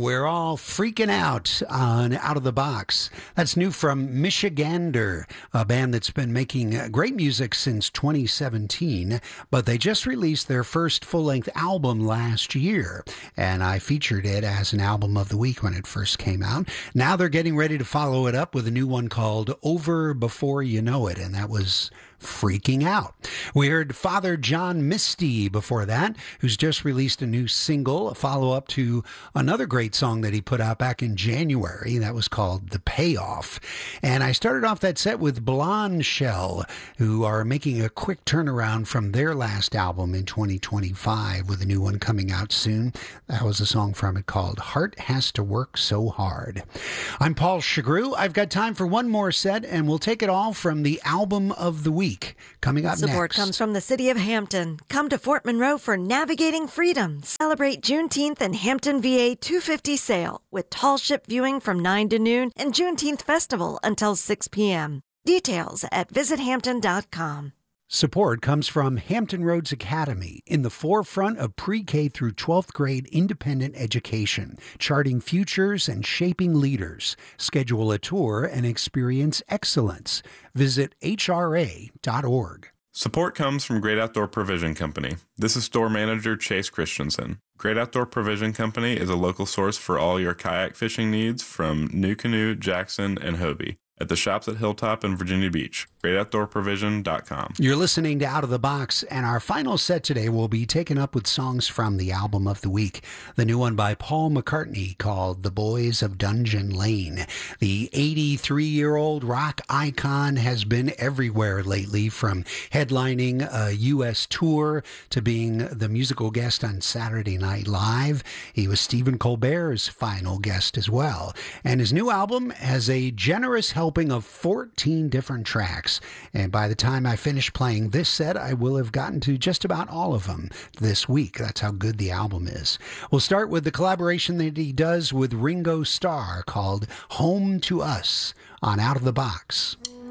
We're all freaking out on Out of the Box. That's new from Michigander, a band that's been making great music since 2017, but they just released their first full-length album last year, and I featured it as an album of the week when it first came out. Now they're getting ready to follow it up with a new one called Over Before You Know It, and that was Freaking Out. We heard Father John Misty before that, who's just released a new single, a follow-up to another great song that he put out back in January. That was called The Payoff. And I started off that set with Blonde Shell, who are making a quick turnaround from their last album in 2025 with a new one coming out soon. That was a song from it called Heart Has to Work So Hard. I'm Paul Chagru. I've got time for one more set, and we'll take it all from the album of the week. Coming up Support next. comes from the City of Hampton. Come to Fort Monroe for Navigating Freedom. Celebrate Juneteenth and Hampton VA 250 sale with tall ship viewing from 9 to noon and Juneteenth Festival until 6 p.m. Details at visithampton.com. Support comes from Hampton Roads Academy, in the forefront of pre-K through 12th grade independent education, charting futures and shaping leaders. Schedule a tour and experience excellence. Visit hra.org. Support comes from Great Outdoor Provision Company. This is store manager Chase Christensen. Great Outdoor Provision Company is a local source for all your kayak fishing needs from NuCanoe, Jackson, and Hobie. At the shops at Hilltop and Virginia Beach. GreatOutdoorProvision.com. You're listening to Out of the Box, and our final set today will be taken up with songs from the album of the week, the new one by Paul McCartney called The Boys of Dungeon Lane. The 83-year-old rock icon has been everywhere lately, from headlining a U.S. tour to being the musical guest on Saturday Night Live. He was Stephen Colbert's final guest as well. And his new album has a generous helping of 14 different tracks. And by the time I finish playing this set, I will have gotten to just about all of them this week. That's how good the album is. We'll start with the collaboration that he does with Ringo Starr called Home to Us on Out of the Box.